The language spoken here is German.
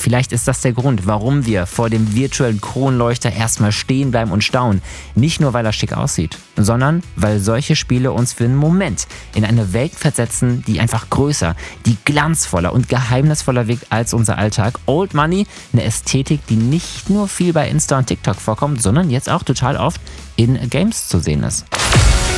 Vielleicht ist das der Grund, warum wir vor dem virtuellen Kronleuchter erstmal stehen bleiben und staunen. Nicht nur, weil er schick aussieht, sondern weil solche Spiele uns für einen Moment in eine Welt versetzen, die einfach größer, die glanzvoller und geheimnisvoller wirkt als unser Alltag. Old Money, eine Ästhetik, die nicht nur viel bei Insta und TikTok vorkommt, sondern jetzt auch total oft in Games zu sehen ist.